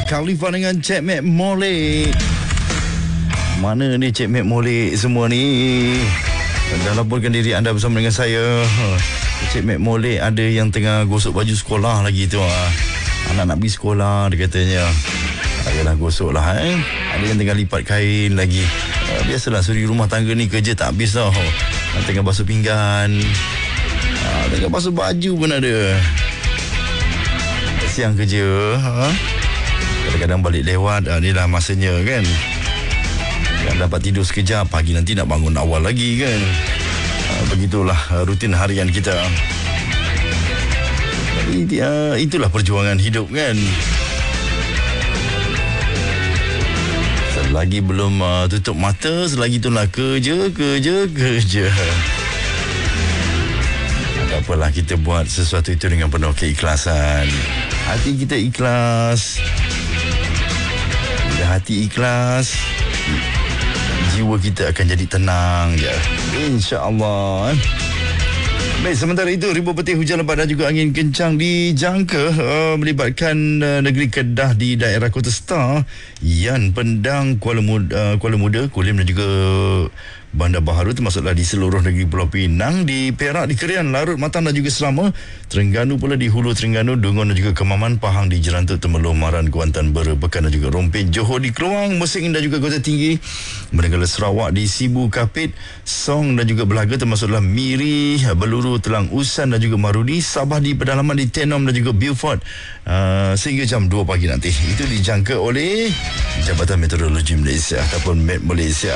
Khalifa dengan Cik Mek Molek. Mana ni Cik Mek Molek semua ni? Dah laporkan diri anda bersama dengan saya. Cik Mek Molek ada yang tengah gosok baju sekolah lagi tu. Anak nak pergi sekolah dia katanya. Ayalah gosok lah Ada yang tengah lipat kain lagi. Biasalah suri rumah tangga ni kerja tak habis tau. Tengah basuh pinggan, tengah basuh baju pun ada. Siang kerja, kadang-kadang balik lewat. Ni dah masanya kan. Yang dapat tidur sekejap, pagi nanti nak bangun awal lagi kan. Begitulah rutin harian kita. Itulah perjuangan hidup kan. Selagi belum tutup mata, selagi itulah kerja. Tak apalah, kita buat sesuatu itu dengan penuh keikhlasan. Hati kita ikhlas. Bila hati ikhlas, jiwa kita akan jadi tenang je, InsyaAllah. Baik, sementara itu ribuan petir hujan lebat dan juga angin kencang dijangka melibatkan negeri Kedah di daerah Kota Star, Yan, Pendang, Kuala Muda, Kulim dan juga Bandar Baharu, termasuklah di seluruh negeri Pulau Pinang, di Perak, di Kerian, Larut, Matan dan juga Selama, Terengganu pula di Hulu Terengganu, Dungun dan juga Kemaman, Pahang di Jerantuk, Temerloh, Maran, Kuantan, Bera, Pekan dan juga Rompin, Johor di Keluang, Mesing dan juga Kota Tinggi, Menegala Sarawak di Sibu, Kapit, Song dan juga Belaga, termasuklah Miri, Beluru, Telang Usan dan juga Marudi, Sabah di pedalaman di Tenom dan juga Beaufort sehingga jam 2 pagi nanti. Itu dijangka oleh Jabatan Meteorologi Malaysia ataupun Met Malaysia.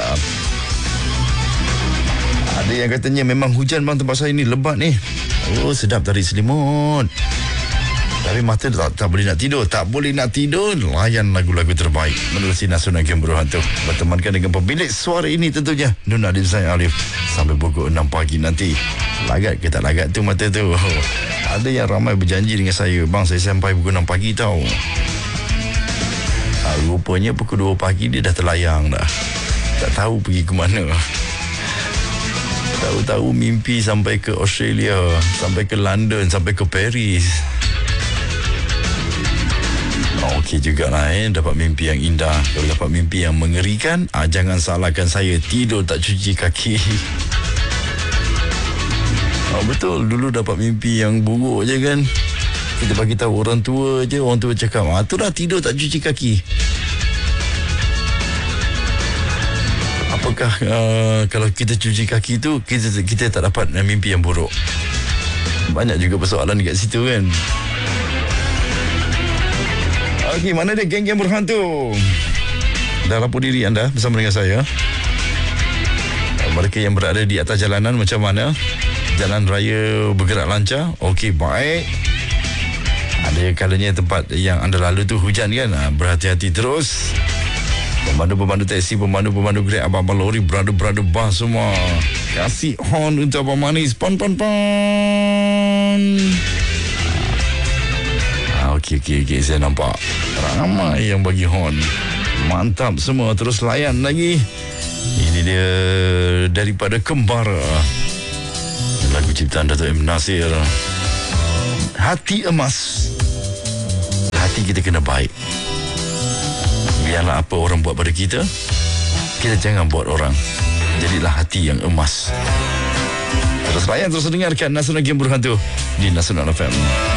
Ada yang katanya memang hujan bang tempat saya ni, lebat ni. Oh, sedap tarik selimut. Tapi mata tak boleh nak tidur. Tak boleh nak tidur, layan lagu-lagu terbaik menerusi Nasional Game Berhantu. Bertemankan dengan pemilik suara ini tentunya, Nur Nadim Zain Alif, sampai pukul 6 pagi nanti. Lagat ke tak lagat tu mata tu? Ada yang ramai berjanji dengan saya, bang saya sampai pukul 6 pagi tau. Rupanya pukul 2 pagi dia dah terlayang dah. Tak tahu pergi ke mana. Tahu-tahu mimpi sampai ke Australia, sampai ke London, sampai ke Paris. Okey jugalah dapat mimpi yang indah. Kalau dapat mimpi yang mengerikan, jangan salahkan saya tidur tak cuci kaki. Betul, dulu dapat mimpi yang buruk je kan. Kita bagi tahu orang tua je, orang tua cakap, tu dah tidur tak cuci kaki. Apakah kalau kita cuci kaki tu kita tak dapat mimpi yang buruk? Banyak juga persoalan dekat situ kan. Okey, mana dia geng-geng berhantu? Dah lapor diri anda bersama dengan saya. Mereka yang berada di atas jalanan macam mana? Jalan raya bergerak lancar? Okey, baik. Ada kalanya tempat yang anda lalu tu hujan kan? Berhati-hati terus. Pemandu-pemandu taksi, pemandu-pemandu Grab, abang-abang lori, berada-berada bas semua, kasih horn untuk Abang Manis. Pon. Okey, saya nampak ramai yang bagi horn. Mantap semua, terus layan lagi. Ini dia daripada Kembara, lagu ciptaan Dato' M. Nasir, Hati Emas. Hati kita kena baik. Biarlah apa orang buat pada kita, kita jangan buat orang. Jadilah hati yang emas. Terus layan, terus dengarkan Nasional Game Berhantu di Nasional FM.